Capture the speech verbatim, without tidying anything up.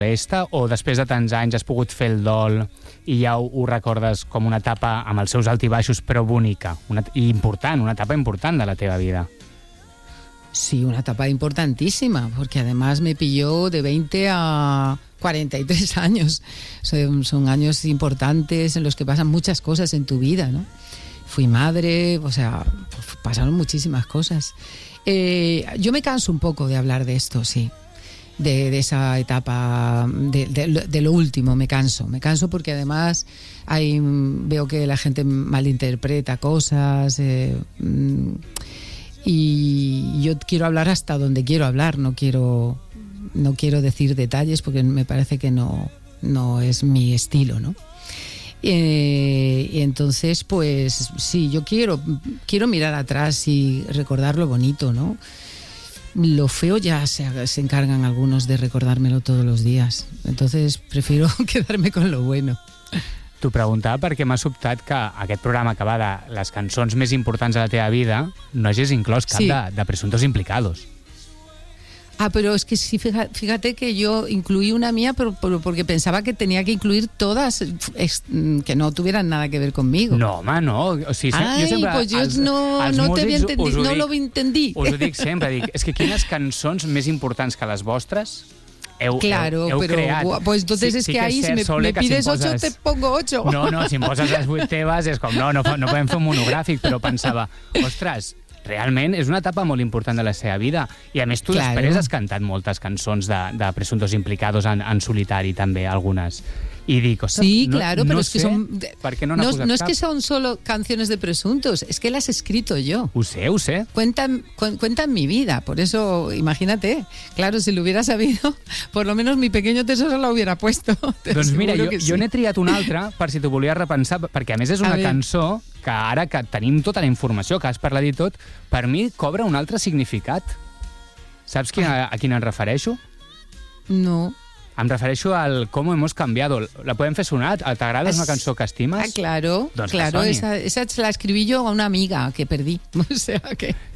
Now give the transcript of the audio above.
Esta, o després de tants anys has pogut fer el dol i ja ho, ho recordes com una etapa amb els seus altibaixos, però bonica, una, i important, una etapa important de la teva vida? Sí, una etapa importantísima, porque además me pilló de veinte a cuarenta y tres años. Son, son años importantes en los que pasan muchas cosas en tu vida, ¿no? Fui madre, o sea, pasaron muchísimas cosas. Eh, yo me canso un poco de hablar de esto, sí. De, de esa etapa, de, de, de lo último, me canso. Me canso porque además hay, veo que la gente malinterpreta cosas eh, y yo quiero hablar hasta donde quiero hablar, no quiero, no quiero decir detalles porque me parece que no, no es mi estilo, ¿no? Eh, y entonces, pues sí, yo quiero, quiero mirar atrás y recordar lo bonito, ¿no? Lo feo ya se, se encargan algunos de recordármelo todos los días. Entonces prefiero quedarme con lo bueno. T'ho preguntava perquè m'ha sobtat que aquest programa que va de les cançons més importants de la teva vida no hagis inclòs cap sí. de, de Presuntos Implicados. Ah, pero es que sí, fíjate que yo incluí una mía pero, pero porque pensaba que tenía que incluir todas es, que no tuvieran nada que ver conmigo. No, home, no. O sigui, Ai, jo sempre, pues yo els, no, els no te había entendido, no dic, lo entendí. Us ho dic sempre, dic, és que quines cançons més importants que les vostres heu, claro, heu, heu pero creat. pues entonces sí, es sí que, que ahí és si me, Sole, me pides si ocho poses... te pongo ocho. No, no, si em poses les vuit teves és com, no, no, no podem fer un monogràfic, però pensava, ostres, realment és una etapa molt important de la seva vida i a més tu claro. Després has cantat moltes cançons de, de Presuntos Implicados en, en solitari també, algunes. Y digo, sí, no, claro, no pero sé, es que son ¿por qué no, no, no es que son solo canciones de presuntos, es que las he escrito yo. Ho sé, ho sé. Cuentan, cu cuentan mi vida, por eso imagínate, claro, si lo hubiera sabido, por lo menos mi pequeño tesoro la hubiera puesto. Doncs mira, jo, sí. jo n'he triat una altra per si t'ho volies repensar, perquè a més és una cançó que ara que tenim tota la informació, que has parlat i tot, per mi cobra un altre significat. Saps quina, a quina em refereixo? No. Em refereixo al Cómo hemos cambiado. La podem fer sonar? T'agrada? És una cançó que estimes? Ah, claro, doncs claro, esa, esa la escribí yo a una amiga que perdí. O sea que...